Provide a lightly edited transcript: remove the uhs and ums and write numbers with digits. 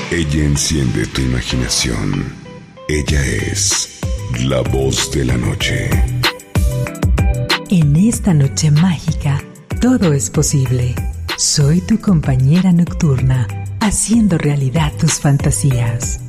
Ella enciende tu imaginación. Ella es la voz de la noche. En esta noche mágica, todo es posible. Soy tu compañera nocturna, haciendo realidad tus fantasías.